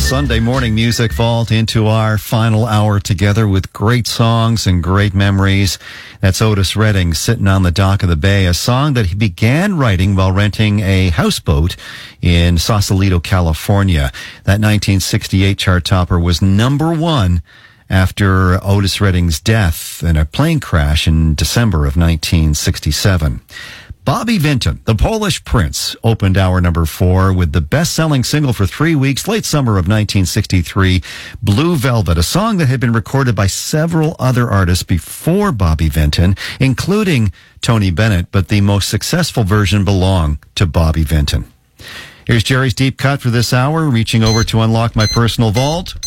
Sunday morning music vault into our final hour together with great songs and great memories. That's Otis Redding, Sitting on the Dock of the Bay, a song that he began writing while renting a houseboat in Sausalito, California. That 1968 chart topper was number one after Otis Redding's death in a plane crash in December of 1967. Bobby Vinton, the Polish Prince, opened hour number 4 with the best-selling single for 3 weeks, late summer of 1963, Blue Velvet, a song that had been recorded by several other artists before Bobby Vinton, including Tony Bennett, but the most successful version belonged to Bobby Vinton. Here's Jerry's Deep Cut for this hour, reaching over to unlock my personal vault.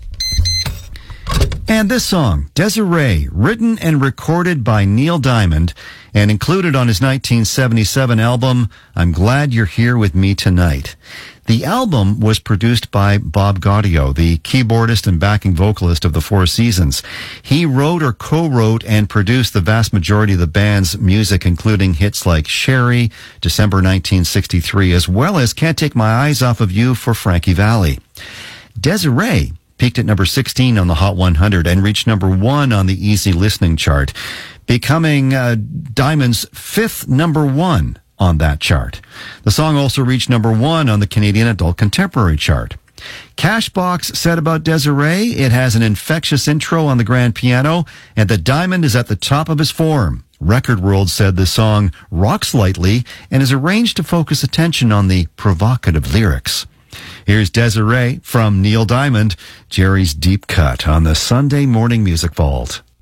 And this song, Desiree, written and recorded by Neil Diamond and included on his 1977 album, I'm Glad You're Here With Me Tonight. The album was produced by Bob Gaudio, the keyboardist and backing vocalist of the Four Seasons. He wrote or co-wrote and produced the vast majority of the band's music, including hits like Sherry, December 1963, as well as Can't Take My Eyes Off of You for Frankie Valli. Desiree peaked at number 16 on the Hot 100 and reached number 1 on the Easy Listening chart, becoming Diamond's 5th number 1 on that chart. The song also reached number 1 on the Canadian Adult Contemporary chart. Cashbox said about Desiree, it has an infectious intro on the grand piano, and the Diamond is at the top of his form. Record World said the song rocks lightly and is arranged to focus attention on the provocative lyrics. Here's Desiree from Neil Diamond, Jerry's Deep Cut on the Sunday Morning Music Vault.